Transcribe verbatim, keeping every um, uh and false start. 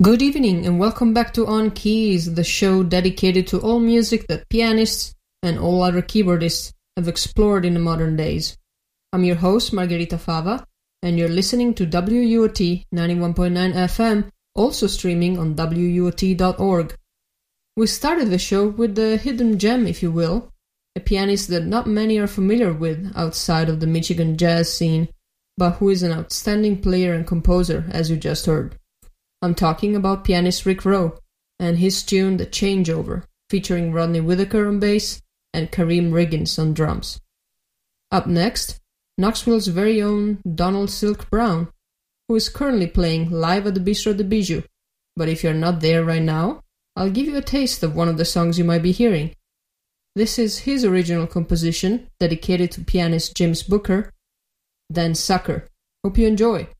Good evening and welcome back to On Keys, the show dedicated to all music that pianists and all other keyboardists have explored in the modern days. I'm your host, Margherita Fava, and you're listening to W U O T ninety-one point nine F M, also streaming on W U O T dot org. We started the show with the hidden gem, if you will, a pianist that not many are familiar with outside of the Michigan jazz scene, but who is an outstanding player and composer, as you just heard. I'm talking about pianist Rick Rowe and his tune The Changeover, featuring Rodney Whitaker on bass and Kareem Riggins on drums. Up next, Knoxville's very own Donald Silk Brown, who is currently playing live at the Bistro de Bijou, but if you're not there right now, I'll give you a taste of one of the songs you might be hearing. This is his original composition, dedicated to pianist James Booker, Then Sucker. Hope you enjoy.